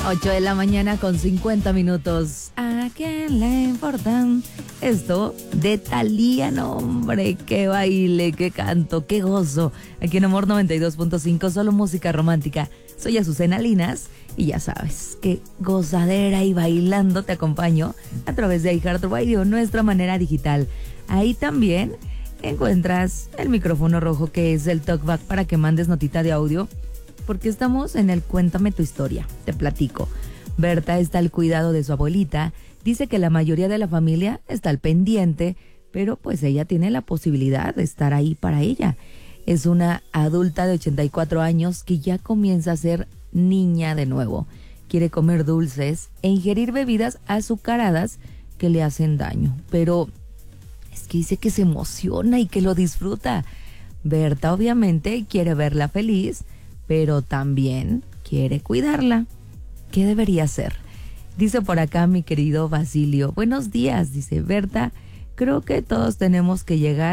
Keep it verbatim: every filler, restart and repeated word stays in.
ocho de la mañana con cincuenta minutos. ¿A quién le importan? Esto de Thalía, no hombre, qué baile, qué canto, qué gozo. Aquí en Amor noventa y dos punto cinco, solo música romántica. Soy Azucena Linas y ya sabes, qué gozadera y bailando te acompaño a través de iHeartRadio, nuestra manera digital. Ahí también encuentras el micrófono rojo que es el talkback para que mandes notita de audio, porque estamos en el Cuéntame tu historia. Te platico. Berta está al cuidado de su abuelita. Dice que la mayoría de la familia está al pendiente, pero pues ella tiene la posibilidad de estar ahí para ella. Es una adulta de ochenta y cuatro años que ya comienza a ser niña de nuevo. Quiere comer dulces e ingerir bebidas azucaradas que le hacen daño, pero es que dice que se emociona y que lo disfruta. Berta obviamente quiere verla feliz, pero también quiere cuidarla. ¿Qué debería hacer? Dice por acá mi querido Basilio. Buenos días, dice Berta. Creo que todos tenemos que llegar